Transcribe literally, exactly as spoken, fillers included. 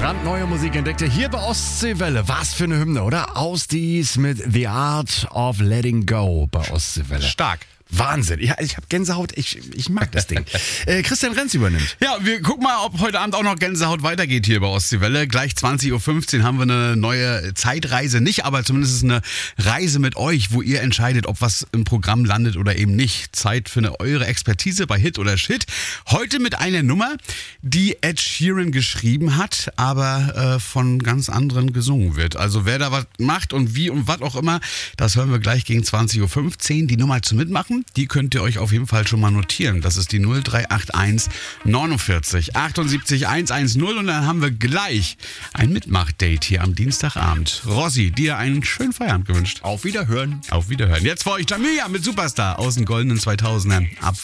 Brandneue Musik entdeckte hier bei Ostseewelle. Was für eine Hymne, oder? Ausdies mit The Art of Letting Go bei Ostseewelle. Stark. Wahnsinn. Ja, ich habe Gänsehaut. Ich, ich mag das Ding. äh, Christian Renz übernimmt. Ja, wir gucken mal, ob heute Abend auch noch Gänsehaut weitergeht hier bei Ostseewelle. Gleich zwanzig Uhr fünfzehn haben wir eine neue Zeitreise. Nicht, aber zumindest eine Reise mit euch, wo ihr entscheidet, ob was im Programm landet oder eben nicht. Zeit für eine eure Expertise bei Hit oder Shit. Heute mit einer Nummer, die Ed Sheeran geschrieben hat, aber äh, von ganz anderen gesungen wird. Also wer da was macht und wie und was auch immer, das hören wir gleich gegen zwanzig Uhr fünfzehn. Die Nummer zum Mitmachen, die könnt ihr euch auf jeden Fall schon mal notieren. Das ist die null drei acht eins neunundvierzig achtundsiebzig hundertzehn und dann haben wir gleich ein Mitmachdate hier am Dienstagabend. Rossi, dir einen schönen Feierabend gewünscht. Auf Wiederhören. Auf Wiederhören. Jetzt für euch Jamila mit Superstar aus den goldenen zweitausendern. Ab